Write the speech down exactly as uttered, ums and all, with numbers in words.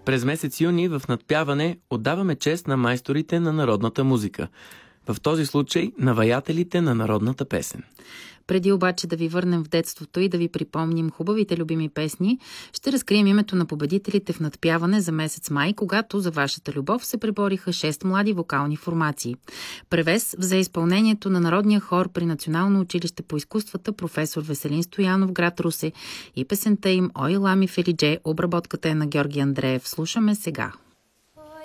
През месец юни в Надпяване отдаваме чест на майсторите на народната музика. В този случай на ваятелите на народната песен. Преди обаче да ви върнем в детството и да ви припомним хубавите любими песни, ще разкрием името на победителите в Надпяване за месец май, когато за вашата любов се пребориха шест млади вокални формации. Превес взе изпълнението на народния хор при Национално училище по изкуствата професор Веселин Стоянов, град Русе, и песента им "Ой, лами Фелидже", обработката е на Георги Андреев. Слушаме сега.